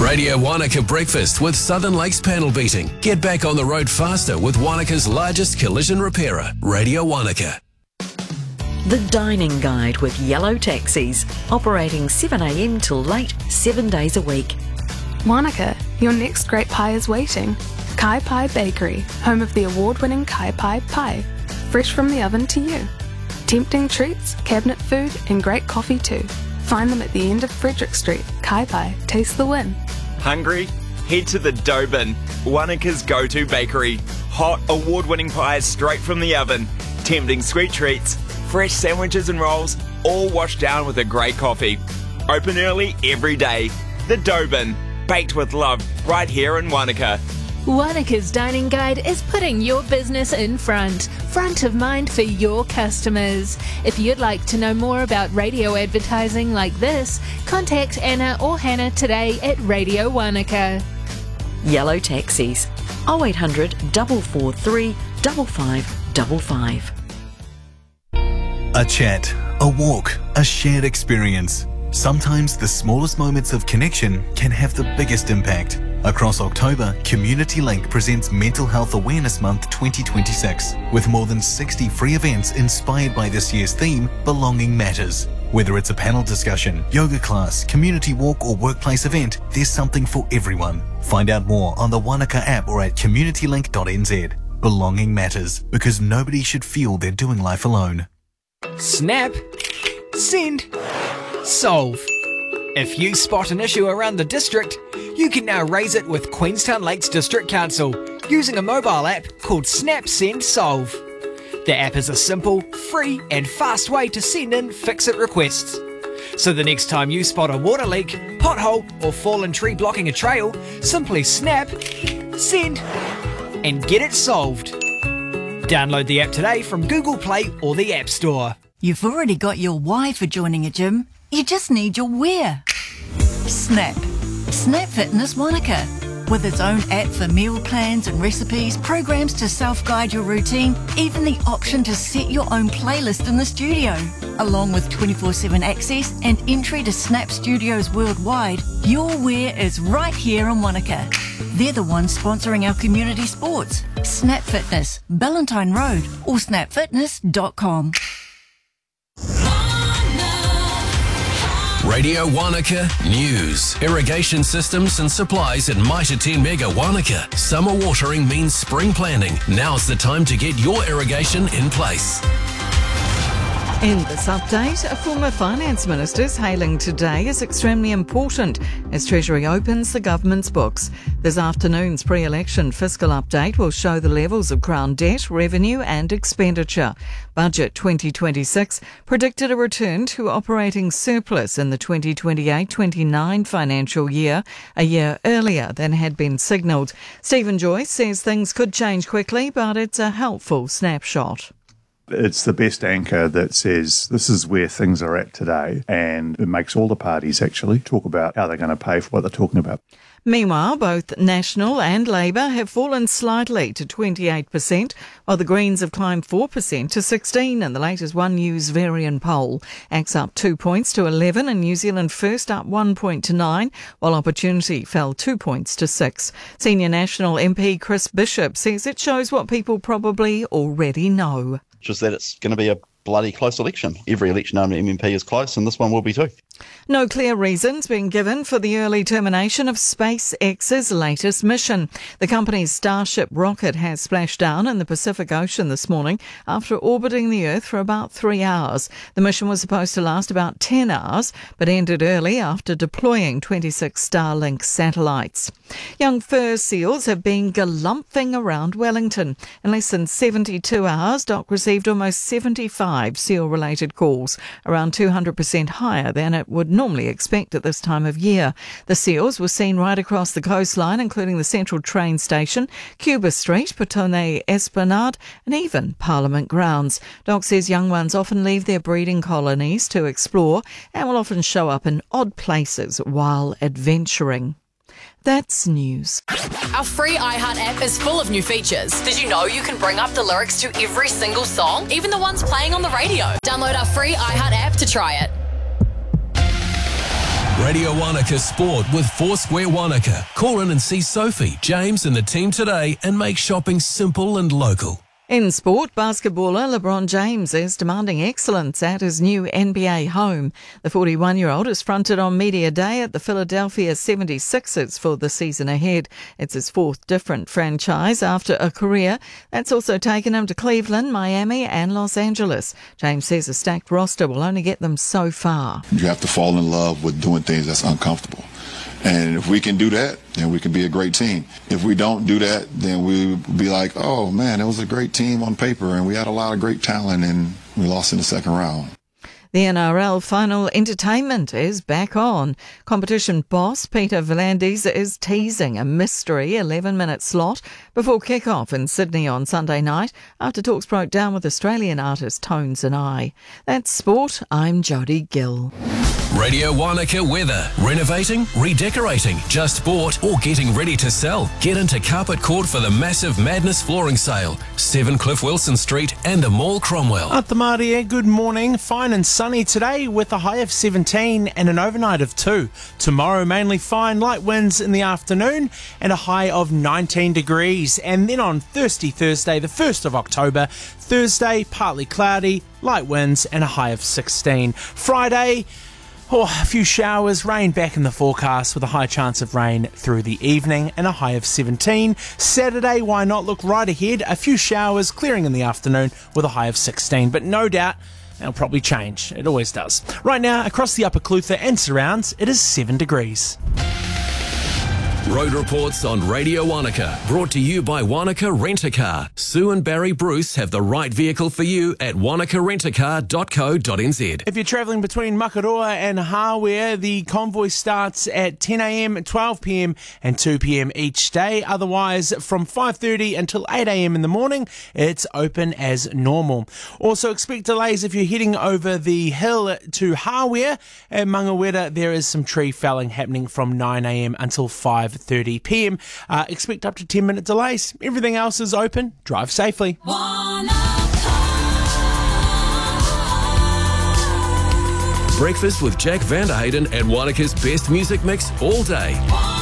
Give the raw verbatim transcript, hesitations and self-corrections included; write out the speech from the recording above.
Radio Wanaka Breakfast with Southern Lakes Panel Beating. Get back on the road faster with Wanaka's largest collision repairer, Radio Wanaka. The Dining Guide with Yellow Taxis, operating seven a m till late, seven days a week. Wanaka, your next great pie is waiting. Kai Pai Bakery, home of the award-winning Kai Pai pie. Fresh from the oven to you. Tempting treats, cabinet food and great coffee too. Find them at the end of Frederick Street. Kai Pai, taste the win. Hungry? Head to the Dough Bin, Wanaka's go-to bakery. Hot, award-winning pies straight from the oven. Tempting sweet treats, fresh sandwiches and rolls, all washed down with a great coffee. Open early every day. The Dough Bin, baked with love, right here in Wanaka. Wanaka's Dining Guide is putting your business in front, front of mind for your customers. If you'd like to know more about radio advertising like this, contact Anna or Hannah today at Radio Wanaka. Yellow Taxis, oh eight hundred, four four three, five five five five. A chat, a walk, a shared experience. Sometimes the smallest moments of connection can have the biggest impact. Across October, Community Link presents Mental Health Awareness Month twenty twenty-six with more than sixty free events inspired by this year's theme, Belonging Matters. Whether it's a panel discussion, yoga class, community walk or workplace event, there's something for everyone. Find out more on the Wanaka app or at community link dot n z. Belonging matters because nobody should feel they're doing life alone. Snap, send, solve. If you spot an issue around the district, you can now raise it with Queenstown Lakes District Council using a mobile app called Snap Send Solve. The app is a simple, free and fast way to send in fix-it requests. So the next time you spot a water leak, pothole or fallen tree blocking a trail, simply snap, send and get it solved. Download the app today from Google Play or the App Store. You've already got your why for joining a gym. You just need your where. Snap. Snap Fitness Wanaka. With its own app for meal plans and recipes, programs to self-guide your routine, even the option to set your own playlist in the studio. Along with twenty-four seven access and entry to Snap Studios worldwide, your where is right here in Wanaka. They're the ones sponsoring our community sports. Snap Fitness, Ballantyne Road or snap fitness dot com. Radio Wanaka News. Irrigation systems and supplies at Mitre ten Mega Wanaka. Summer watering means spring planting. Now's the time to get your irrigation in place. In this update, a former finance minister's hailing today is extremely important as Treasury opens the government's books. This afternoon's pre-election fiscal update will show the levels of Crown debt, revenue and expenditure. Budget twenty twenty-six predicted a return to operating surplus in the twenty twenty-eight twenty-nine financial year, a year earlier than had been signalled. Stephen Joyce says things could change quickly, but it's a helpful snapshot. It's the best anchor that says this is where things are at today, and it makes all the parties actually talk about how they're going to pay for what they're talking about. Meanwhile, both National and Labour have fallen slightly to twenty-eight percent, while the Greens have climbed four percent to sixteen in the latest One News Varian poll. Act's up two points to eleven and New Zealand First up one point to nine, while Opportunity fell two points to six. Senior National M P Chris Bishop says it shows what people probably already know. Just that it's going to be a bloody close election. Every election under M M P is close, and this one will be too. No clear reasons being given for the early termination of SpaceX's latest mission. The company's Starship rocket has splashed down in the Pacific Ocean this morning after orbiting the Earth for about three hours. The mission was supposed to last about ten hours, but ended early after deploying twenty-six Starlink satellites. Young fur seals have been galumphing around Wellington. In less than seventy-two hours, D O C received almost seventy-five seal-related calls, around two hundred percent higher than it would normally expect at this time of year. The seals were seen right across the coastline, including the Central Train Station, Cuba Street, Petone Esplanade and even Parliament Grounds. D O C says young ones often leave their breeding colonies to explore and will often show up in odd places while adventuring. That's news. Our free iHeart app is full of new features. Did you know you can bring up the lyrics to every single song, even the ones playing on the radio? Download our free iHeart app to try it. Radio Wanaka Sport with Foursquare Wanaka. Call in and see Sophie, James and the team today and make shopping simple and local. In sport, basketballer LeBron James is demanding excellence at his new N B A home. The forty-one-year-old is fronted on Media Day at the Philadelphia seventy-sixers for the season ahead. It's his fourth different franchise after a career that's also taken him to Cleveland, Miami and Los Angeles. James says a stacked roster will only get them so far. You have to fall in love with doing things that's uncomfortable. And if we can do that, then we can be a great team. If we don't do that, then we'll be like, oh, man, it was a great team on paper, and we had a lot of great talent, and we lost in the second round. The N R L final entertainment is back on. Competition boss Peter V'landys is teasing a mystery eleven-minute slot before kick-off in Sydney on Sunday night after talks broke down with Australian artist Tones and I. That's sport. I'm Jodie Gill. Radio Wanaka weather. Renovating, redecorating, just bought or getting ready to sell. Get into Carpet Court for the massive Madness flooring sale. seven Cliff Wilson Street and the Mall Cromwell. At the Maria, good morning. Fine and sunny today with a high of seventeen and an overnight of two. Tomorrow mainly fine, light winds in the afternoon and a high of nineteen degrees. And then on Thirsty Thursday, the first of October, Thursday partly cloudy, light winds and a high of sixteen. Friday, oh, a few showers, rain back in the forecast with a high chance of rain through the evening and a high of seventeen. Saturday, why not look right ahead? A few showers, clearing in the afternoon with a high of sixteen. But no doubt, it'll probably change. It always does. Right now, across the Upper Clutha and surrounds, it is seven degrees. Road reports on Radio Wanaka, brought to you by Wanaka Rent-A-Car. Sue and Barry Bruce have the right vehicle for you at wanaka rent a car dot co dot n z. If you're travelling between Makaroa and Hawea, the convoy starts at ten a m, twelve p m and two p m each day. Otherwise, from five thirty until eight a m in the morning, it's open as normal. Also expect delays if you're heading over the hill to Hawea. At Mangawera, there is some tree felling happening from nine a m until five thirty p m. Uh, expect up to ten minute delays. Everything else is open. Drive safely. Breakfast with Jack Vanderhayden and Wanaka's best music mix all day.